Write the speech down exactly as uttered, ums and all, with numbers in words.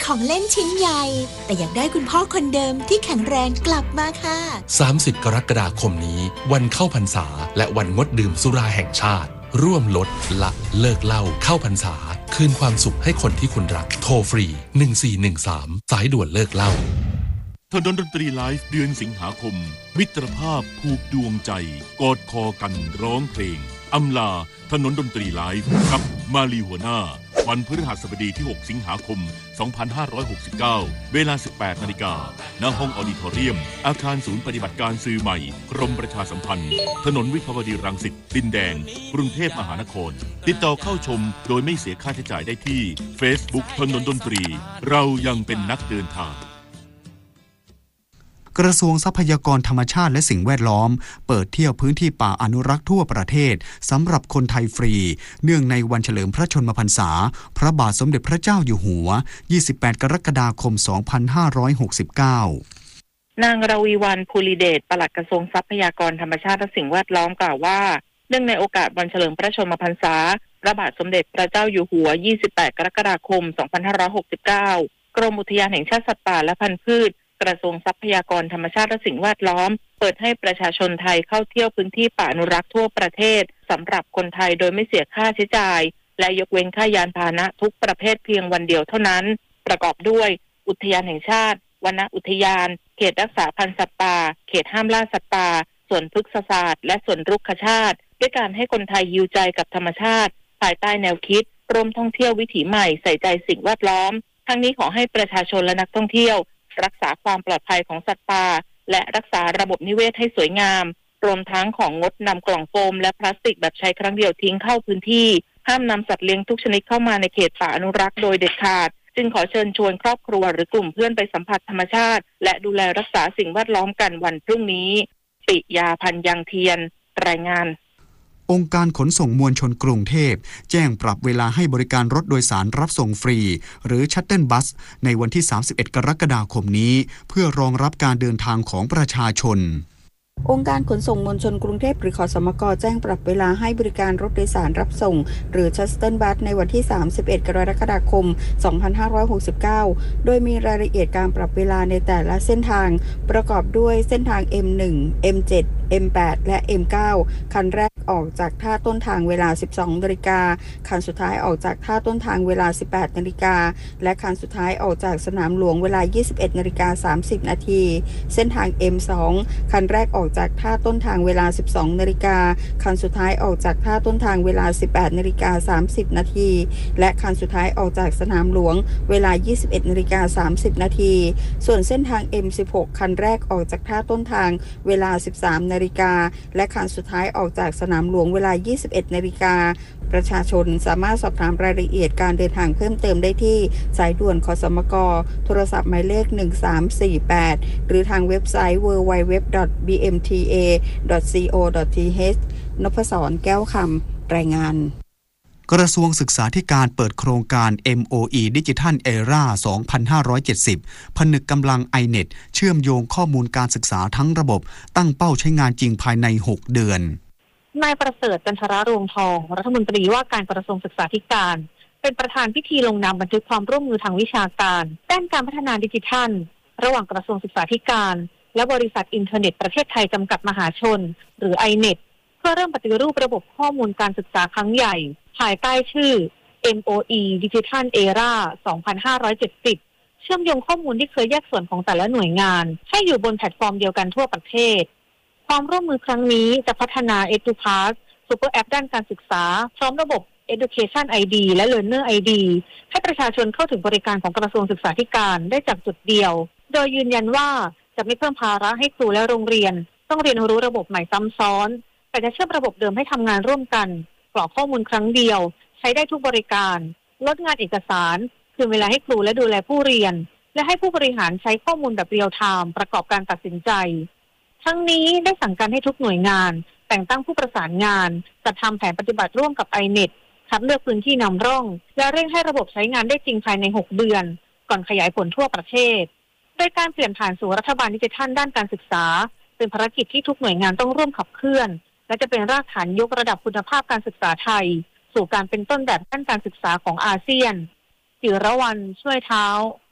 ของเล่นชิ้นใหญ่แต่อยากได้คุณพ่อคนเดิมที่แข็งแรงกลับมาค่ะสามสิบกรกฎาคมนี้วันเข้าพรรษาและวันงดดื่มสุราแห่งชาติร่วมลดละเลิกเหล้าเข้าพรรษาคืนความสุขให้คนที่คุณรักโทรฟรีหนึ่งสี่หนึ่งสามสายด่วนเลิกเหล้าถนนดนตรีไลฟ์เดือนสิงหาคมมิตรภาพผูกดวงใจกอดคอกันร้องเพลงอำลาถนนดนตรีไลฟ์กับมาลีหัวหน้าวันพฤหัสบดีที่หกสิงหาคมสองพันห้าร้อยหกสิบเก้าเวลา สิบแปดนาฬิกา ณ ห้องออดิทอเรียมอาคารศูนย์ปฏิบัติการสื่อใหม่กรมประชาสัมพันธ์ถนนวิภาวดีรังสิตดินแดงกรุงเทพมหานครติดต่อเข้าชมโดยไม่เสียค่าใช้จ่ายได้ที่ Facebook ถนนดนตรีเรายังเป็นนักเดินทางกระทรวงทรัพยากรธรรมชาติและสิ่งแวดล้อมเปิดเที่ยวพื้นที่ป่าอนุรักษ์ทั่วประเทศสำหรับคนไทยฟรีเนื่องในวันเฉลิมพระชนมพรรษาพระบาทสมเด็จพระเจ้าอยู่หัวยี่สิบแปดกรกฎาคมสองพันห้าร้อยหกสิบเก้านางรวีวรรณภูริเดชปลัดกระทรวงทรัพยากรธรรมชาติและสิ่งแวดล้อมกล่าวว่าเนื่องในโอกาสวันเฉลิมพระชนมพรรษาพระบาทสมเด็จพระเจ้าอยู่หัวยี่สิบแปดกรกฎาคมสองพันห้าร้อยหกสิบเก้ากรมอุทยานแห่งชาติสัตว์ป่าและพันธุ์พืชกระทรวงทรัพยากรธรรมชาติและสิ่งแวดล้อมเปิดให้ประชาชนไทยเข้าเที่ยวพื้นที่ป่าอนุรักษ์ทั่วประเทศสำหรับคนไทยโดยไม่เสียค่าใช้จ่ายและยกเว้นค่ายานพาหนะทุกประเภทเพียงวันเดียวเท่านั้นประกอบด้วยอุทยานแห่งชาติวนอุทยานเขตรักษาพันธุ์สัตว์ป่าเขตห้ามล่าสัตว์ป่าสวนพฤกษศาสตร์และสวนรุกขชาติด้วยการให้คนไทยฮิวใจกับธรรมชาติภายใต้แนวคิดร่วมท่องเที่ยววิถีใหม่ใส่ใจสิ่งแวดล้อมทั้งนี้ขอให้ประชาชนและนักท่องเที่ยวรักษาความปลอดภัยของสัตว์ป่าและรักษาระบบนิเวศให้สวยงามรวมทั้งของงดนำกล่องโฟมและพลาสติกแบบใช้ครั้งเดียวทิ้งเข้าพื้นที่ห้ามนำสัตว์เลี้ยงทุกชนิดเข้ามาในเขตป่าอนุรักษ์โดยเด็ดขาดจึงขอเชิญชวนครอบครัวหรือกลุ่มเพื่อนไปสัมผัสธรรมชาติและดูแลรักษาสิ่งแวดล้อมกันวันพรุ่งนี้ปิยาพันธ์ยังเทียนรายงานองค์การขนส่งมวลชนกรุงเทพแจ้งปรับเวลาให้บริการรถโดยสารรับส่งฟรีหรือชัตเทิลบัสในวันที่สามสิบเอ็ดกรกฎาคมนี้เพื่อรองรับการเดินทางของประชาชนองค์การขนส่งมวลชนกรุงเทพหรือขสมกแจ้งปรับเวลาให้บริการรถโดยสารรับส่งหรือชัตเทิลบัสในวันที่สามสิบเอ็ดกรกฎาคมสองพันห้าร้อยหกสิบเก้าโดยมีรายละเอียดการปรับเวลาในแต่ละเส้นทางประกอบด้วยเส้นทาง เอ็ม หนึ่ง เอ็ม เจ็ด เอ็ม แปด และ เอ็ม เก้า คันแรกออกจากท่าต้นทางเวลา สิบสองนาฬิกาคันสุดท้ายออกจากท่าต้นทางเวลา สิบแปดนาฬิกาและคันสุดท้ายออกจากสนามหลวงเวลา ยี่สิบเอ็ดนาฬิกาสามสิบนาทีเส้นทาง เอ็ม สอง คันแรกออกจากท่าต้นทางเวลา สิบสองนาฬิกาคันสุดท้ายออกจากท่าต้นทางเวลา สิบแปดนาฬิกาสามสิบนาทีและคันสุดท้ายออกจากสนามหลวงเวลา ยี่สิบเอ็ดนาฬิกาสามสิบนาทีส่วนเส้นทาง เอ็ม สิบหก คันแรกออกจากท่าต้นทางเวลา สิบสามนาฬิกาและคันสุดท้ายออกจากสนามหลวงเวลา ยี่สิบเอ็ดนาฬิกาประชาชนสามารถสอบถามรายละเอียดการเดินทางเพิ่มเติมได้ที่สายด่วนขสมกโทรศัพท์หมายเลขหนึ่งสามสี่แปดหรือทางเว็บไซต์ ดับเบิลยู ดับเบิลยู ดับเบิลยู ดอท บี เอ็ม ที เอ ดอท ซี โอ ดอท ที เอช นพศรแก้วคำรายงานกระทรวงศึกษาธิการเปิดโครงการ เอ็ม โอ อี Digital Era สองพันห้าร้อยเจ็ดสิบ ผนึกกำลัง ไอ เน็ต เชื่อมโยงข้อมูลการศึกษาทั้งระบบตั้งเป้าใช้งานจริงภายในหกเดือนนายประเสริฐจันทรรวงทองรัฐมนตรีว่าการกระทรวงศึกษาธิการเป็นประธานพิธีลงนามบันทึกความร่วมมือทางวิชาการด้านการพัฒนาดิจิทัลระหว่างกระทรวงศึกษาธิการและบริษัทอินเทอร์เน็ตประเทศไทยจำกัดมหาชนหรือ ไอ เน็ต เพื่อเริ่มปฏิรูประบบข้อมูลการศึกษาครั้งใหญ่ภายใต้ชื่อ เอ็ม โอ อี Digital Era สองพันห้าร้อยเจ็ดสิบ เชื่อมโยงข้อมูลที่เคยแยกส่วนของแต่ละหน่วยงานให้อยู่บนแพลตฟอร์มเดียวกันทั่วประเทศความร่วมมือครั้งนี้จะพัฒนา EduPass ซูเปอร์แอปด้านการศึกษาพร้อมระบบ Education ไอ ดี และ Learner ไอ ดี ให้ประชาชนเข้าถึงบริการของกระทรวงศึกษาธิการได้จากจุดเดียวโดยยืนยันว่าจะไม่เพิ่มภาระให้ครูและโรงเรียนต้องเรียนรู้ระบบใหม่ซ้ำซ้อนแต่จะเชื่อมระบบเดิมให้ทำงานร่วมกันกรอกข้อมูลครั้งเดียวใช้ได้ทุกบริการลดงานเอกสารคืนเวลาให้ครูและดูแลผู้เรียนและให้ผู้บริหารใช้ข้อมูลแบบเรียลไทม์ประกอบการตัดสินใจทั้งนี้ได้สั่งการให้ทุกหน่วยงานแต่งตั้งผู้ประสานงานจัดทำแผนปฏิบัติร่วมกับ ไอ เน็ต คัดเลือกพื้นที่นำร่องและเร่งให้ระบบใช้งานได้จริงภายในหกเดือนก่อนขยายผลทั่วประเทศโดยการเปลี่ยนผ่านสู่รัฐบาลดิจิทัลด้านการศึกษาเป็นภารกิจที่ทุกหน่วยงานต้องร่วมขับเคลื่อนและจะเป็นรากฐานยกระดับคุณภาพการศึกษาไทยสู่การเป็นต้นแบบด้านการศึกษาของอาเซียนจิรวรรณช่วยเท้า